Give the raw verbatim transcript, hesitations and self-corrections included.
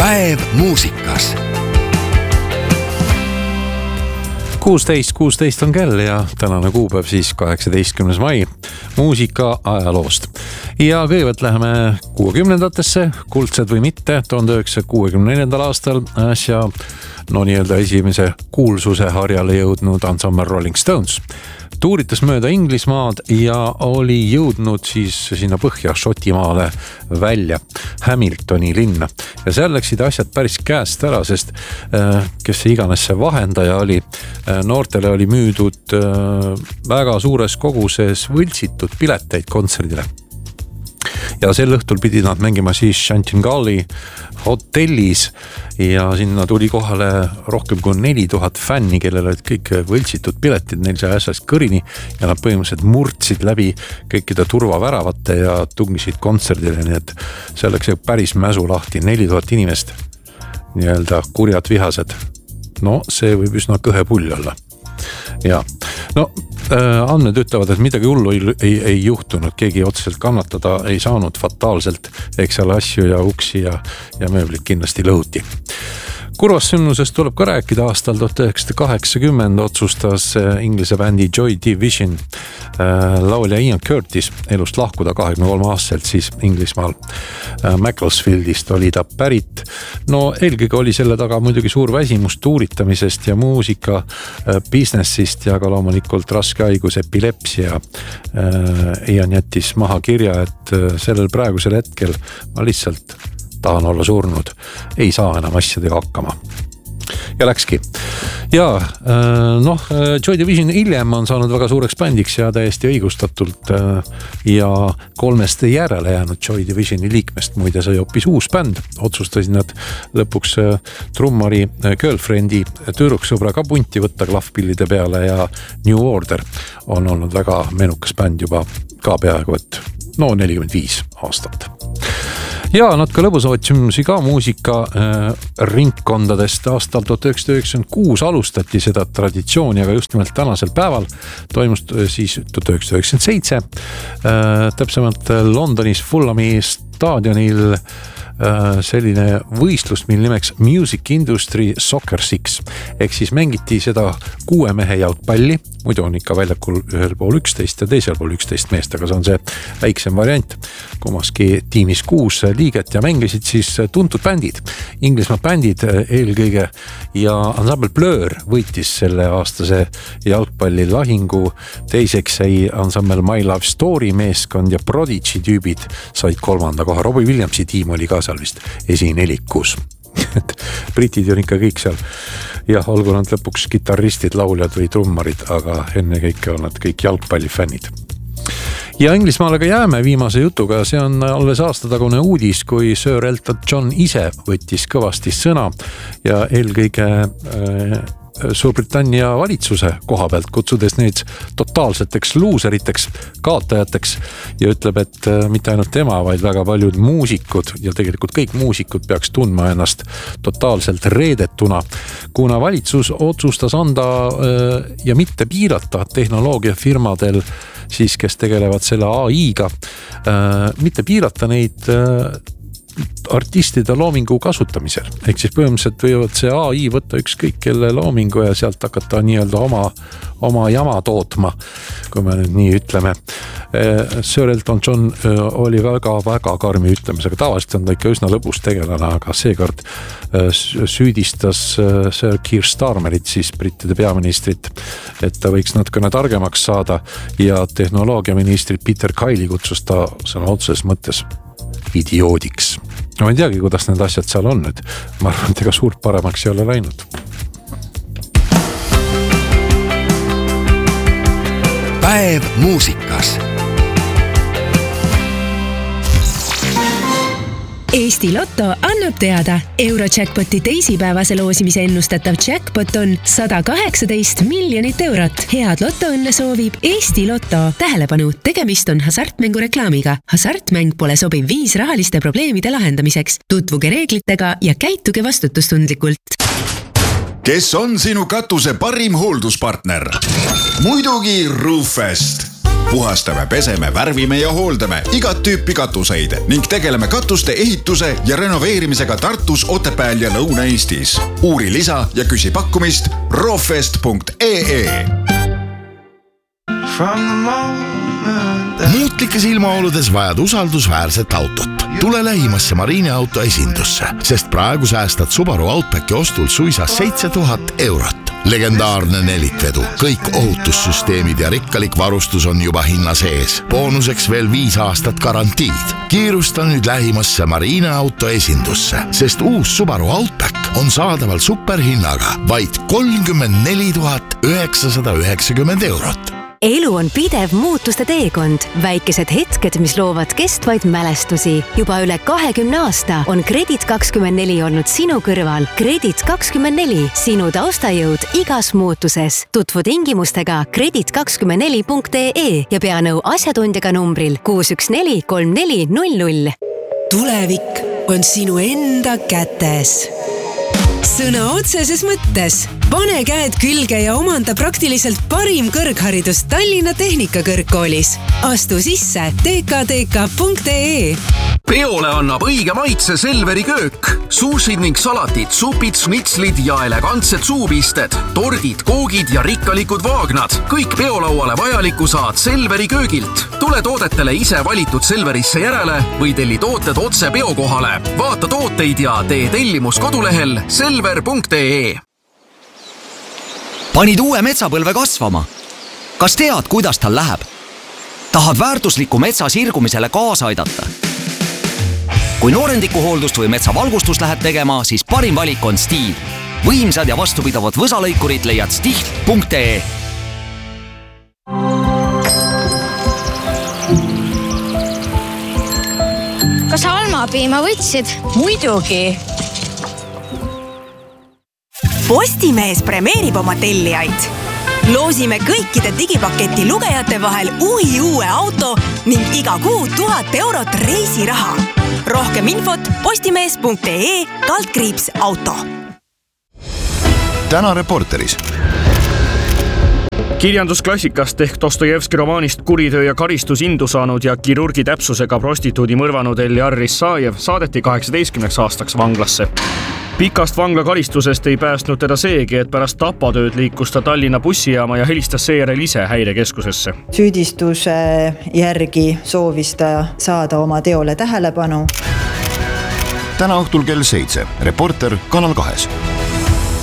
Päev muusikas. kuusteist kuusteist on kell ja tänane kuupäev siis kaheksateistkümnes mai muusika ajaloost. Ja kõigepealt läheme kuuekümnendatesse, kuldsed või mitte, tuhande üheksasaja kuuekümne neljandal aastal äsja no nii-öelda esimese kuulsuse harjale jõudnud ansambel Rolling Stones tuuritas mööda Inglismaad ja oli jõudnud siis sinna põhja Šotimaale välja Hamiltoni linna. Ja seal läksid asjad päris käest ära, sest äh, kes see iganes see vahendaja oli, äh, noortele oli müüdud äh, väga suures koguses võltsitud pileteid kontserdile. Ja sel õhtul pidi nad mängima siis Chantilly hotellis ja sinna tuli kohale rohkem kui neli tuhat fänni, kellel olid kõik võltsitud piletid, neil sai asjast kõrini ja nad põhimõtteliselt murdsid läbi kõikide turvaväravate ja tungisid kontserdile, nii et seal läks päris mäsu lahti, neli tuhat inimest, nii-öelda kurjad vihased. No see võib üsna kõhe pull olla. Ja, no andmed ütlevad, et midagi hullu ei, ei, ei juhtunud, keegi otseselt kannatada ei saanud fataalselt, eks seal asju ja uksi ja, ja mööblit kindlasti lõhuti. Kurvast sünnusest tuleb ka rääkida. Aastal tuhat üheksasada kaheksakümmend otsustas inglise bändi Joy Division laulja Ian Curtis elust lahkuda kahekümne kolme aastaselt siis Inglismaal. Macclesfieldist oli ta pärit. No eelkõige oli selle taga muidugi suur väsimus tuuritamisest ja muusika businessist ja ka loomulikult raske haigus epilepsia. Ian jättis maha kirja, et sellel praegusel hetkel ma lihtsalt tahan olla surnud, ei saa enam asjadega hakkama. Ja läkski. Ja noh, Joy Division hiljem on saanud väga suureks bändiks ja täiesti õigustatult ja kolmest järele jäänud Joy Divisioni liikmest muide sai hoopis uus bänd. Otsustasid nad lõpuks trummari girlfriendi tüdruksõbra ka punti võtta klahvpillide peale ja New Order on olnud väga menukas bänd juba ka peaaegu et no nelikümmend viis aastat. Ja nad ka lõbusavatsumusi ka muusika äh, ringkondadest aastal tuhat üheksasada üheksakümmend kuus alustati seda traditsiooni, aga just nimelt tänasel päeval toimus siis tuhat üheksasada üheksakümmend seitse äh, täpsemalt Londonis Fulhami staadionil selline võistlus, mil nimeks Music Industry Soccer Six. Ehk siis mängiti seda kuue mehe jalgpalli, muidu on ikka väljakul ühel pool üksteist ja teisel pool üksteist meest, aga see on see väiksem variant. Kummaski tiimis kuus liiget ja mängisid siis tuntud bändid, Inglismaa bändid eelkõige ja ansambel Blur võitis selle aastase jalgpalli lahingu. Teiseks sai ansambel My Love Story meeskond ja Prodigy tüübid said kolmanda koha. Robbie Williamsi tiim oli ka seal vist esinelikus. Britid on ikka kõik seal. Jah, olgu nad lõpuks kitarristid, lauljad või trummarid, aga enne kõike on nad kõik jalgpallifännid. Ja Inglismaale ka jääme viimase jutuga. See on alles aastatagune uudis, kui Sir Elton John ise võttis kõvasti sõna ja eelkõige äh, Suurbritannia valitsuse koha pealt kutsudes neid totaalseteks luuseriteks, kaotajateks ja ütleb, et mitte ainult tema, vaid väga paljud muusikud ja tegelikult kõik muusikud peaks tundma ennast totaalselt reedetuna, kuna valitsus otsustas anda ja mitte piirata tehnoloogiafirmadel siis, kes tegelevad selle A I-ga, mitte piirata neid artistide loomingu kasutamisel. Ehk siis põhimõtteliselt võivad see A I võtta ükskõik kelle loomingu ja sealt hakata nii-öelda oma, oma jama tootma, kui me nüüd nii ütleme. Sir Elton John oli väga-väga karmi ütlemisega. Tavaliselt on ta ikka üsna lõbus tegelane, aga seekord süüdistas Sir Keir Starmerit, siis brittide peaministrit, et ta võiks natukene targemaks saada ja tehnoloogiaministrit Peter Kiley kutsus ta sõna otseses mõttes idioodiks. Ma ei teagi, kuidas need asjad seal on nüüd. Ma arvan, et ega suurt paremaks ei ole läinud. Päev muusikas. Eesti Lotto annab teada. Eurojackpoti teisipäevase loosimise ennustatav jackpot on sada kaheksateist miljonit eurot. Head Lotto õnne soovib Eesti Lotto. Tähelepanu, tegemist on hasartmängu reklaamiga. Hasartmäng pole sobiv viis rahaliste probleemide lahendamiseks. Tutvuge reeglitega ja käituge vastutustundlikult. Kes on sinu katuse parim hoolduspartner? Muidugi Roofest. puhastame, peseme, värvime ja hooldame igat tüüpi katuseid ning tegeleme katuste ehituse ja renoveerimisega Tartus, Otepääl ja Lõuna-Eestis. Uuri lisa ja küsi pakkumist rofest punkt ee. Muutlikes ilmaoludes vajad usaldusväärset autot. Tule lähimasse Marine auto esindusse, sest praegu säästad Subaru Outbacki ostul suisa seitse tuhat eurot. Legendaarne nelikvedu, kõik ohutussüsteemid ja rikkalik varustus on juba hinna sees. Boonuseks veel viis aastat garantiid. Kiirusta nüüd lähimasse Marine auto esindusse, sest uus Subaru Outback on saadaval superhinnaga vaid kolmkümmend neli tuhat üheksasada üheksakümmend eurot. Elu on pidev muutuste teekond. Väikesed hetked, mis loovad kestvaid mälestusi. Juba üle kahekümne aasta on Kredit kakskümmend neli olnud sinu kõrval. Kredit kakskümmend neli, sinu taustajõud igas muutuses. Tutvu tingimustega kredit kakskümmend neli punkt ee ja pea nõu asjatundjaga numbril kuus üks neli kolm neli null null. Tulevik on sinu enda kätes. Sõna otseses mõttes. Pane käed külge ja omanda praktiliselt parim kõrgharidus Tallinna Tehnikakõrgkoolis. Astu sisse t k t k punkt ee. Peole annab õige maitse Selveri köök. Suusid ning salatid, supid, snitslid ja elegantsed suupisted, tordid, koogid ja rikkalikud vaagnad. Kõik peolauale vajaliku saad Selveri köögilt. Tule toodetele ise valitud Selverisse järele või telli tooted otse peokohale. Vaata tooteid ja tee tellimus kodulehel selver punkt ee. Panid uue metsapõlve kasvama. Kas tead, kuidas tal läheb? Tahad väärtusliku metsa sirgumisele kaasa aidata? Kui noorendikuhooldust või metsavalgustust lähed tegema, siis parim valik on Stihl. Võimsad ja vastupidavad võsalõikurid leiad stihl punkt ee. Kas almapiima võtsid? Muidugi. Postimees premeerib oma tellijaid. Loosime kõikide digipaketi lugejate vahel uhi uue auto ning iga kuu tuhat eurot reisiraha. Rohkem infot postimees punkt ee kaldkriips auto. Täna Reporteris. Kirjandusklassikast ehk Dostojevski romaanist Kuritöö ja karistus indu saanud ja kirurgi täpsusega prostituudi mõrvanud Eljar Risajev saadeti kaheksateistkümneks aastaks vanglasse. Pikast vanglakaristusest ei päästnud teda seegi, et pärast tapatööd liikus ta Tallinna bussijaama ja helistas seejärel ise häirekeskusesse. Süüdistuse järgi soovis ta saada oma teole tähelepanu. Täna õhtul kell seitse. Reporter Kanal kahes.